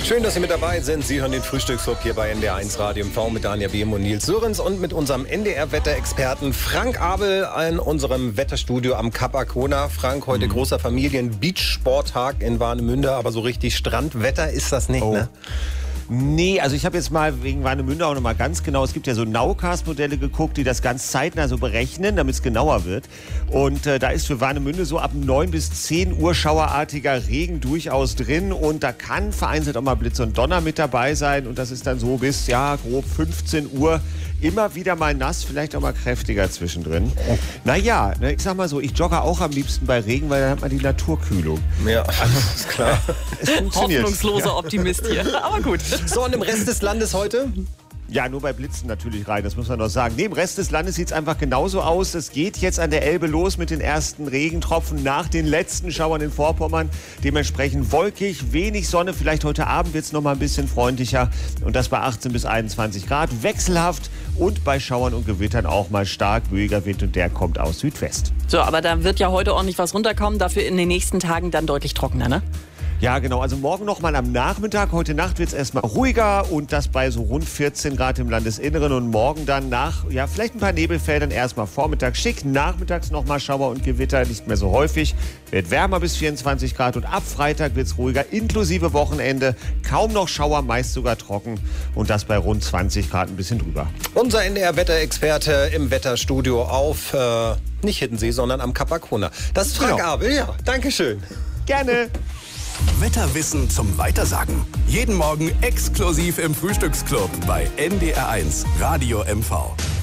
Schön, dass Sie mit dabei sind. Sie hören den Frühstücksclub hier bei NDR 1 Radio MV mit Daniel Behm und Nils Sörens und mit unserem NDR-Wetterexperten Frank Abel in unserem Wetterstudio am Kap Arkona. Frank, heute großer Familien-Beachsporttag in Warnemünde, aber so richtig Strandwetter ist das nicht, ne? Nee, also ich habe jetzt mal wegen Warnemünde auch noch mal ganz genau, es gibt ja so Nowcast-Modelle geguckt, die das ganz zeitnah so berechnen, damit es genauer wird. Und da ist für Warnemünde so ab 9 bis 10 Uhr schauerartiger Regen durchaus drin. Und da kann vereinzelt auch mal Blitz und Donner mit dabei sein. Und das ist dann so bis, ja, grob 15 Uhr. Immer wieder mal nass, vielleicht auch mal kräftiger zwischendrin. Naja, ich sag mal so, ich jogge auch am liebsten bei Regen, weil dann hat man die Naturkühlung. Ja, ist klar. Es funktioniert. Hoffnungsloser Optimist hier, aber gut. So, und im Rest des Landes heute? Ja, nur bei Blitzen natürlich rein, das muss man noch sagen. Neben Rest des Landes sieht es einfach genauso aus. Es geht jetzt an der Elbe los mit den ersten Regentropfen nach den letzten Schauern in Vorpommern. Dementsprechend wolkig, wenig Sonne. Vielleicht heute Abend wird es noch mal ein bisschen freundlicher. Und das bei 18 bis 21 Grad. Wechselhaft und bei Schauern und Gewittern auch mal stark böiger Wind. Und der kommt aus Südwest. So, aber da wird ja heute ordentlich was runterkommen. Dafür in den nächsten Tagen dann deutlich trockener, ne? Ja, genau. Also morgen noch mal am Nachmittag. Heute Nacht wird es erstmal ruhiger und das bei so rund 14 Grad im Landesinneren. Und morgen dann nach, ja, vielleicht ein paar Nebelfeldern erstmal vormittags schick. Nachmittags noch mal Schauer und Gewitter, nicht mehr so häufig. Wird wärmer bis 24 Grad und ab Freitag wird es ruhiger, inklusive Wochenende. Kaum noch Schauer, meist sogar trocken. Und das bei rund 20 Grad ein bisschen drüber. Unser NDR-Wetterexperte im Wetterstudio auf, nicht Hiddensee, sondern am Kap Arkona. Das ist Frank Abel, ja. Dankeschön. Gerne. Wetterwissen zum Weitersagen. Jeden Morgen exklusiv im Frühstücksclub bei NDR 1 Radio MV.